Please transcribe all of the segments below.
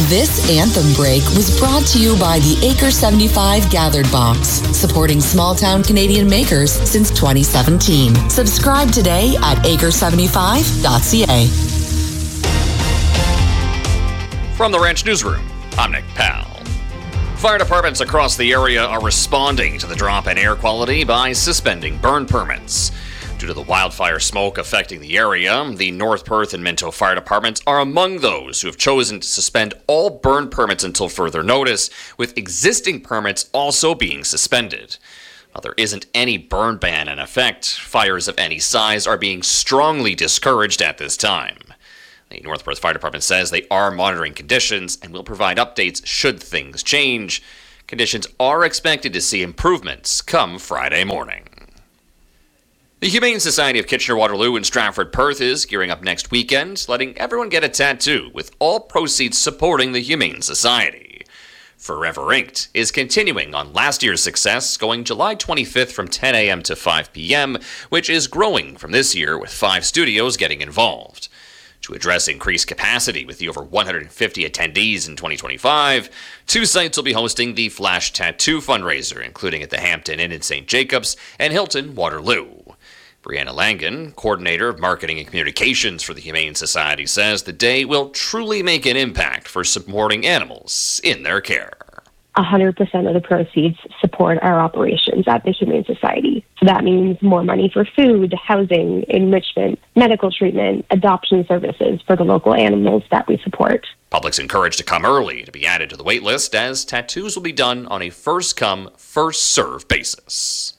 This Anthem Break was brought to you by the Acre 75 Gathered Box, supporting small-town Canadian makers since 2017. Subscribe today at acre75.ca. From the Ranch Newsroom, I'm Nick Powell. Fire departments across the area are responding to the drop in air quality by suspending burn permits. Due to the wildfire smoke affecting the area, the North Perth and Minto Fire Departments are among those who have chosen to suspend all burn permits until further notice, with existing permits also being suspended. While there isn't any burn ban in effect, fires of any size are being strongly discouraged at this time. The North Perth Fire Department says they are monitoring conditions and will provide updates should things change. Conditions are expected to see improvements come Friday morning. The Humane Society of Kitchener-Waterloo and Stratford-Perth is gearing up next weekend, letting everyone get a tattoo, with all proceeds supporting the Humane Society. Forever Inked is continuing on last year's success, going July 25th from 10 a.m. to 5 p.m., which is growing from this year with 5 studios getting involved. To address increased capacity with the over 150 attendees in 2025, 2 sites will be hosting the Flash Tattoo fundraiser, including at the Hampton Inn in St. Jacobs and Hilton Waterloo. Brianna Langan, coordinator of marketing and communications for the Humane Society, says the day will truly make an impact for supporting animals in their care. 100% of the proceeds support our operations at the Humane Society. So that means more money for food, housing, enrichment, medical treatment, adoption services for the local animals that we support. Public's encouraged to come early to be added to the wait list, as tattoos will be done on a first-come, first-served basis.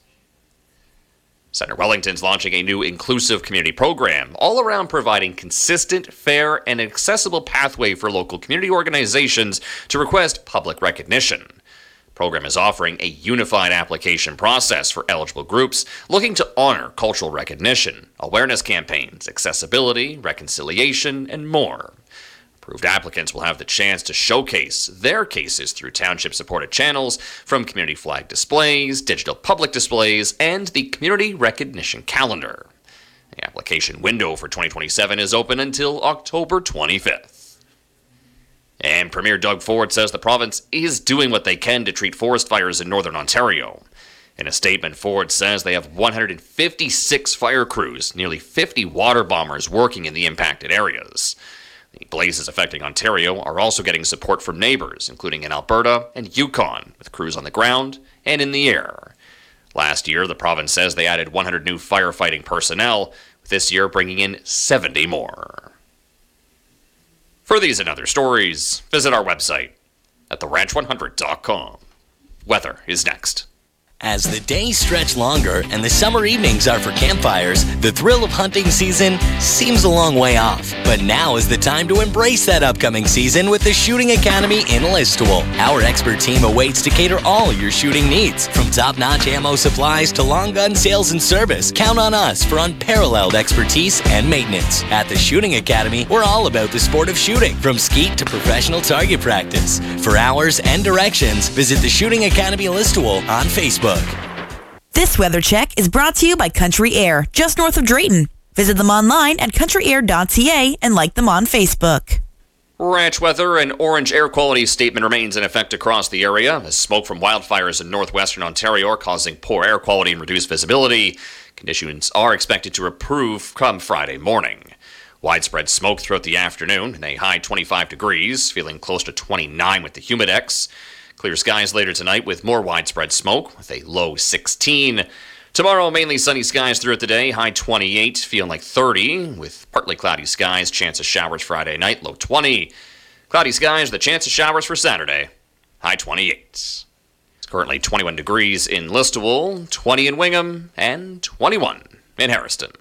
Senator Wellington's launching a new inclusive community program, all around providing consistent, fair, and accessible pathway for local community organizations to request public recognition. The program is offering a unified application process for eligible groups looking to honor cultural recognition, awareness campaigns, accessibility, reconciliation, and more. Approved applicants will have the chance to showcase their cases through township-supported channels, from community flag displays, digital public displays, and the Community Recognition Calendar. The application window for 2027 is open until October 25th. And Premier Doug Ford says the province is doing what they can to treat forest fires in Northern Ontario. In a statement, Ford says they have 156 fire crews, nearly 50 water bombers working in the impacted areas. The blazes affecting Ontario are also getting support from neighbors, including in Alberta and Yukon, with crews on the ground and in the air. Last year, the province says they added 100 new firefighting personnel, with this year bringing in 70 more. For these and other stories, visit our website at theranch100.com. Weather is next. As the days stretch longer and the summer evenings are for campfires, the thrill of hunting season seems a long way off. But now is the time to embrace that upcoming season with the Shooting Academy in Listowel. Our expert team awaits to cater all your shooting needs. From top-notch ammo supplies to long gun sales and service, count on us for unparalleled expertise and maintenance. At the Shooting Academy, we're all about the sport of shooting, from skeet to professional target practice. For hours and directions, visit the Shooting Academy Listowel on Facebook. This weather check is brought to you by Country Air, just north of Drayton. Visit them online at countryair.ca and like them on Facebook. Ranch weather: an orange air quality statement remains in effect across the area, as smoke from wildfires in northwestern Ontario are causing poor air quality and reduced visibility. Conditions are expected to improve come Friday morning. Widespread smoke throughout the afternoon, and a high 25 degrees, feeling close to 29 with the humidex. Clear skies later tonight with more widespread smoke, with a low 16. Tomorrow, mainly sunny skies throughout the day, high 28, feeling like 30, with partly cloudy skies, chance of showers Friday night, low 20. Cloudy skies, the chance of showers for Saturday, high 28. It's currently 21 degrees in Listowel, 20 in Wingham, and 21 in Harriston.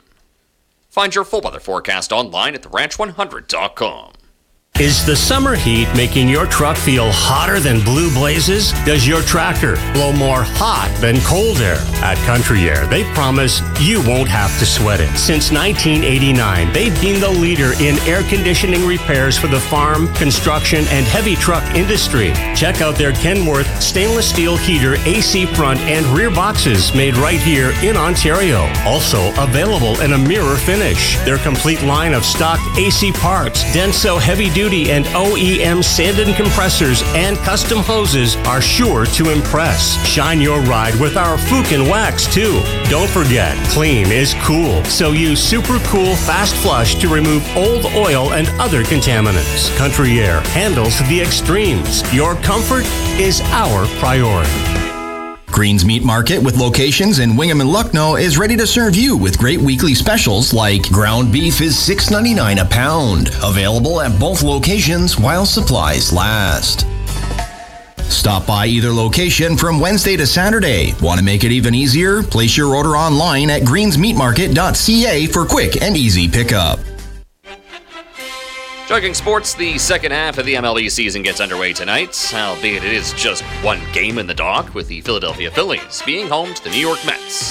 Find your full weather forecast online at theranch100.com. Is the summer heat making your truck feel hotter than blue blazes? Does your tractor blow more hot than cold air? At Country Air, they promise you won't have to sweat it. Since 1989, they've been the leader in air conditioning repairs for the farm, construction, and heavy truck industry. Check out their Kenworth stainless steel heater, AC front, and rear boxes made right here in Ontario. Also available in a mirror finish. Their complete line of stock AC parts, Denso heavy-duty heavy-duty and OEM sanded compressors and custom hoses are sure to impress. Shine your ride with our Fukin Wax, too. Don't forget, clean is cool, so use Super Cool Fast Flush to remove old oil and other contaminants. Country Air handles the extremes. Your comfort is our priority. Green's Meat Market, with locations in Wingham and Lucknow, is ready to serve you with great weekly specials like ground beef is $6.99 a pound. Available at both locations while supplies last. Stop by either location from Wednesday to Saturday. Want to make it even easier? Place your order online at greensmeatmarket.ca for quick and easy pickup. Jogging sports, the second half of the MLB season gets underway tonight, albeit it is just one game in the dock, with the Philadelphia Phillies being home to the New York Mets.